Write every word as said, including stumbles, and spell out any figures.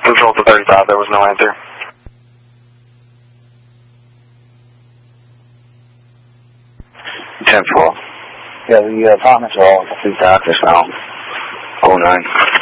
Control to thirty-five, there was no answer. ten four. Yeah, the uh, apartments are all complete darkness now. oh nine.